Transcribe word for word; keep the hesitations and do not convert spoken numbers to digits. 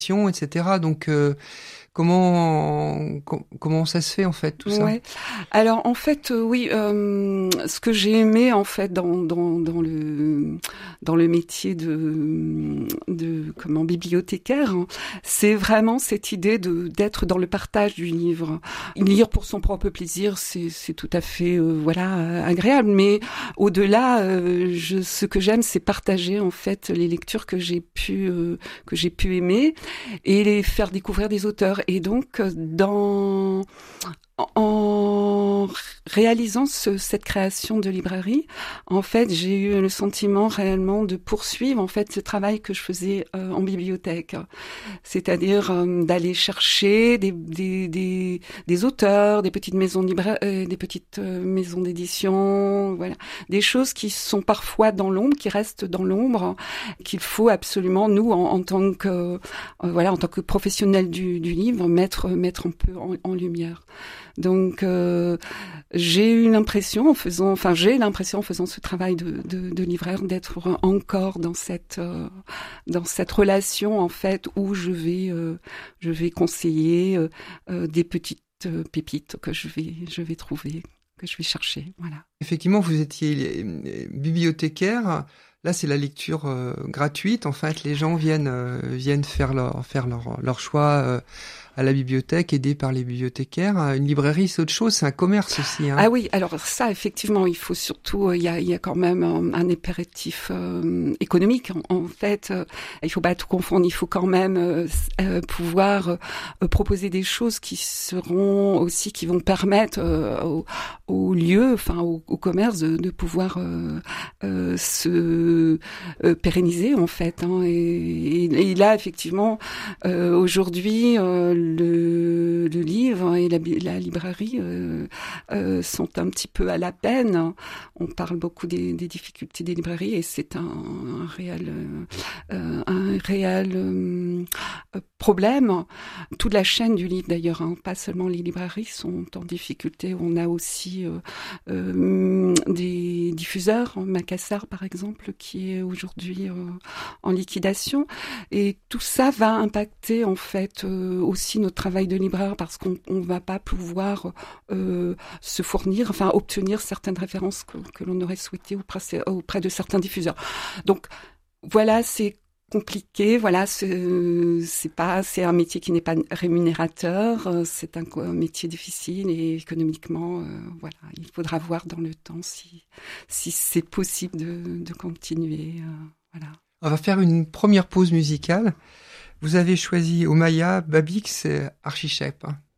et cetera. Donc, euh, comment com- comment ça se fait en fait tout ça? Ouais. Alors en fait, euh, oui, euh, ce que j'ai aimé en fait dans dans dans le dans le métier de de comment bibliothécaire, hein, c'est vraiment cette idée de d'être dans le partage du livre. Lire pour son propre plaisir, c'est c'est tout à fait euh, voilà agréable, mais au-delà, euh, je, ce que j'aime, c'est partager en fait les lectures que j'ai pu euh, que j'ai pu aimer et les faire découvrir des auteurs. Et donc dans en réalisant ce, cette création de librairie, en fait, j'ai eu le sentiment réellement de poursuivre en fait ce travail que je faisais euh, en bibliothèque, c'est-à-dire euh, d'aller chercher des, des, des, des auteurs, des petites maisons de libra- euh, des petites euh, maisons d'édition, voilà, des choses qui sont parfois dans l'ombre, qui restent dans l'ombre, qu'il faut absolument nous en, en tant que euh, voilà, en tant que professionnels du, du livre, mettre mettre un peu en, en lumière. Donc, euh, j'ai eu l'impression, en faisant, enfin, j'ai l'impression en faisant ce travail de, de, de libraire, d'être encore dans cette, euh, dans cette relation en fait où je vais, euh, je vais conseiller euh, euh, des petites euh, pépites que je vais, je vais trouver, que je vais chercher, voilà. Effectivement, vous étiez euh, bibliothécaire. Là, c'est la lecture euh, gratuite. En fait, les gens viennent euh, viennent faire leur faire leur leur choix euh, à la bibliothèque, aidés par les bibliothécaires. Une librairie, c'est autre chose, c'est un commerce aussi. Hein. Ah oui, alors ça, effectivement, il faut surtout, il y a, il y a quand même un, un impératif euh, économique. En, en fait, euh, il faut pas tout confondre. Il faut quand même euh, euh, pouvoir euh, proposer des choses qui seront aussi, qui vont permettre euh, au, au lieu, enfin au, au commerce, de, de pouvoir euh, euh, se euh, pérenniser en fait. Hein. Et, et, et là, effectivement, euh, aujourd'hui. Euh, Le, le livre et la, la librairie euh, euh, sont un petit peu à la peine. On parle beaucoup des, des difficultés des librairies et c'est un, un réel, euh, un réel euh, problème. Toute la chaîne du livre d'ailleurs, hein, pas seulement les librairies sont en difficulté. On a aussi euh, euh, des diffuseurs, Macassar par exemple, qui est aujourd'hui euh, en liquidation. Et tout ça va impacter en fait euh, aussi notre travail de libraire parce qu'on on va pas pouvoir euh, se fournir, enfin obtenir certaines références que, que l'on aurait souhaité auprès, auprès de certains diffuseurs. Donc voilà, c'est compliqué, voilà, c'est, c'est pas, c'est un métier qui n'est pas rémunérateur, c'est un, un métier difficile et économiquement, euh, voilà, il faudra voir dans le temps si si c'est possible de, de continuer, euh, voilà. On va faire une première pause musicale. Vous avez choisi Omaya, Babix et Archichep.